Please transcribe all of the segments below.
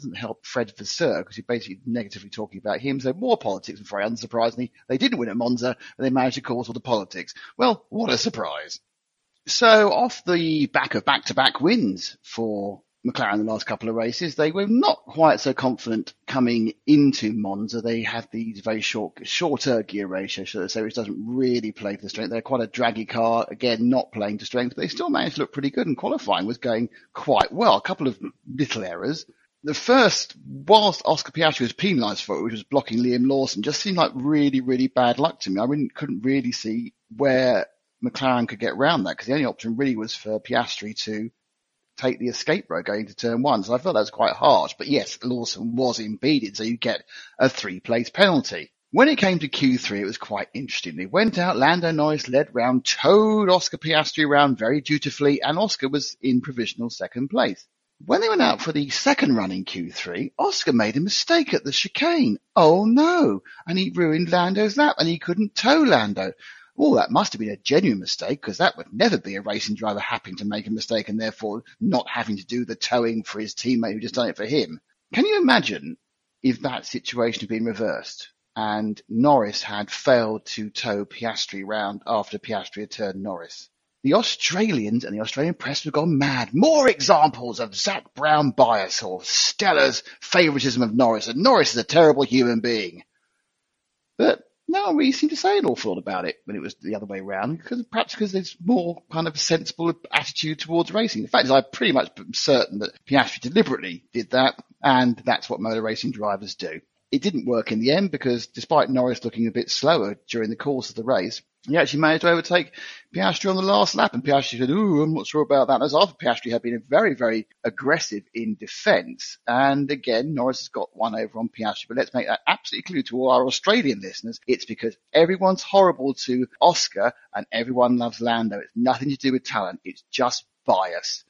doesn't help Fred Vasseur, because you're basically negatively talking about him. So more politics, and very unsurprisingly, they didn't win at Monza, and they managed to cause all the politics. Well, what a surprise. So off the back of back-to-back wins for McLaren in the last couple of races, they were not quite so confident coming into Monza. They had these very shorter gear ratio, so which doesn't really play for the strength. They're quite a draggy car, again, not playing to strength, but they still managed to look pretty good, and qualifying was going quite well. A couple of little errors. The first, whilst Oscar Piastri was penalised for it, which was blocking Liam Lawson, just seemed like really, really bad luck to me. I couldn't really see where McLaren could get around that, because the only option really was for Piastri to take the escape road going to turn one. So I felt that was quite harsh. But yes, Lawson was impeded, so you get a 3-place penalty. When it came to Q3, it was quite interesting. They went out, Lando Norris led round, towed Oscar Piastri around very dutifully, and Oscar was in provisional second place. When they went out for the second run in Q3, Oscar made a mistake at the chicane. Oh no! And he ruined Lando's lap, and he couldn't tow Lando. Well, that must have been a genuine mistake, because that would never be a racing driver having to make a mistake and therefore not having to do the towing for his teammate who just done it for him. Can you imagine if that situation had been reversed and Norris had failed to tow Piastri round after Piastri had turned Norris? The Australians and the Australian press would have gone mad. More examples of Zak Brown bias or Stella's favouritism of Norris, and Norris is a terrible human being. But no one really seemed to say an awful lot about it when it was the other way around, perhaps because there's more kind of sensible attitude towards racing. The fact is, I'm pretty much certain that Piastri deliberately did that, and that's what motor racing drivers do. It didn't work in the end, because despite Norris looking a bit slower during the course of the race, he actually managed to overtake Piastri on the last lap, and Piastri said, I'm not sure about that. And as after Piastri had been very, very aggressive in defence. And again, Norris has got one over on Piastri, but let's make that absolutely clear to all our Australian listeners. It's because everyone's horrible to Oscar and everyone loves Lando. It's nothing to do with talent. It's just bias.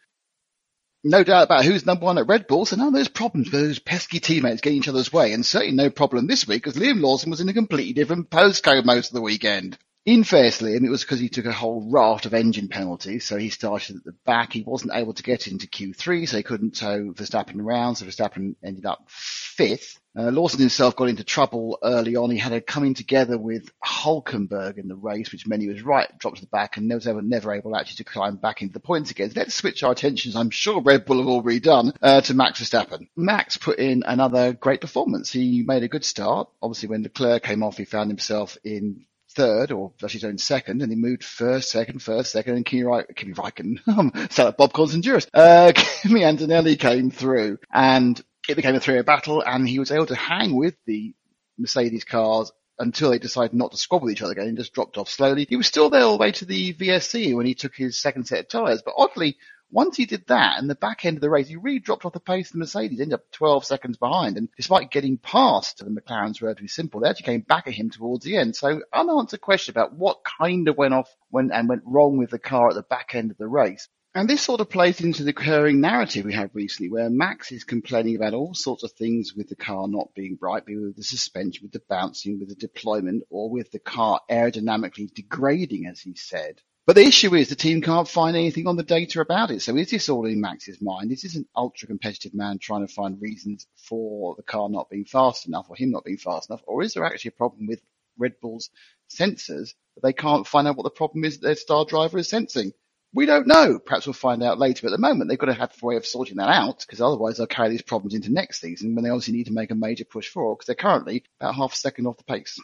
No doubt about who's number one at Red Bull, so none of those problems with those pesky teammates getting each other's way, and certainly no problem this week, because Liam Lawson was in a completely different postcode most of the weekend. In fairness to Liam, it was because he took a whole raft of engine penalties, so he started at the back. He wasn't able to get into Q3, so he couldn't tow Verstappen around, so Verstappen ended up fifth. Lawson himself got into trouble early on. He had a coming together with Hulkenberg in the race, which meant he was dropped to the back and never able actually to climb back into the points again. So let's switch our attentions, I'm sure Red Bull have already done, to Max Verstappen. Max put in another great performance. He made a good start. Obviously, when Leclerc came off, he found himself in third, or actually his own second, and he moved first, second, and Kimi Raikkonen, sound like Bob Constanduris. Kimi Antonelli came through, and it became a 3-way battle, and he was able to hang with the Mercedes cars until they decided not to squabble with each other again and just dropped off slowly. He was still there all the way to the VSC when he took his second set of tyres, but oddly, once he did that, and the back end of the race, he really dropped off the pace of the Mercedes, ended up 12 seconds behind. And despite getting past the McLaren's relatively simple, they actually came back at him towards the end. So unanswered question about what kind of went wrong with the car at the back end of the race. And this sort of plays into the recurring narrative we had recently, where Max is complaining about all sorts of things with the car not being right, be it with the suspension, with the bouncing, with the deployment, or with the car aerodynamically degrading, as he said. But the issue is the team can't find anything on the data about it. So is this all in Max's mind? Is this an ultra-competitive man trying to find reasons for the car not being fast enough or him not being fast enough? Or is there actually a problem with Red Bull's sensors that they can't find out what the problem is that their star driver is sensing? We don't know. Perhaps we'll find out later. But at the moment, they've got to have a way of sorting that out, because otherwise they'll carry these problems into next season when they obviously need to make a major push forward, because they're currently about half a second off the pace.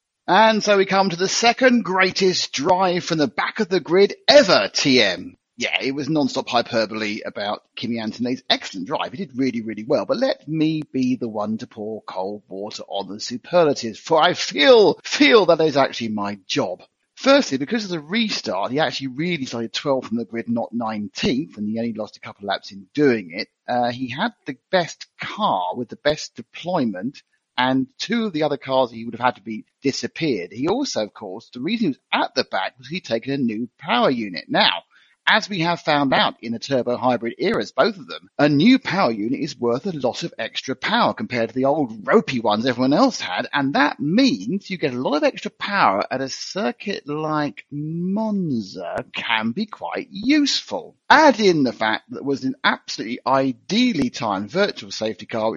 And so we come to the second greatest drive from the back of the grid ever, TM. Yeah, it was non-stop hyperbole about Kimi Antonelli's excellent drive. He did really, really well. But let me be the one to pour cold water on the superlatives, for I feel that is actually my job. Firstly, because of the restart, he actually really started 12th from the grid, not 19th, and he only lost a couple of laps in doing it. He had the best car with the best deployment, and two of the other cars he would have had to be disappeared. He also, of course, the reason he was at the back was he'd taken a new power unit. Now, as we have found out in the turbo hybrid eras, both of them, a new power unit is worth a lot of extra power compared to the old ropey ones everyone else had, and that means you get a lot of extra power at a circuit like Monza can be quite useful. Add in the fact that it was an absolutely ideally timed virtual safety car,